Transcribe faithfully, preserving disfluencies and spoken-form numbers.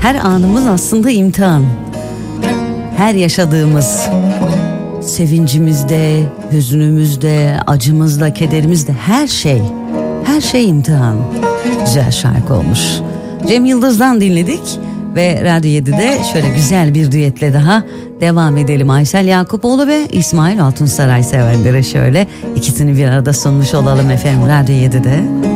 Her anımız aslında imtihan. Her yaşadığımız sevincimizde, hüznümüzde, acımızda, kederimizde her şey, her şey imtihan. Güzel şarkı olmuş. Cem Yıldız'dan dinledik ve Radyo yedide şöyle güzel bir düetle daha devam edelim. Aysel Yakupoğlu ve İsmail Altunsaray sevenlere şöyle ikisini bir arada sunmuş olalım efendim Radyo yedide.